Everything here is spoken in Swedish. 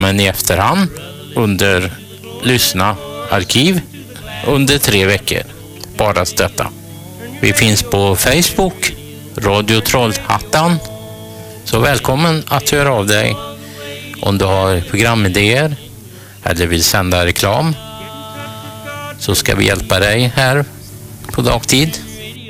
Men i efterhand under lyssna arkiv under 3 veckor. Bara detta. Vi finns på Facebook, Radio Trollhättan. Så välkommen att höra av dig om du har programidéer eller vill sända reklam. Så ska vi hjälpa dig här på dagtid.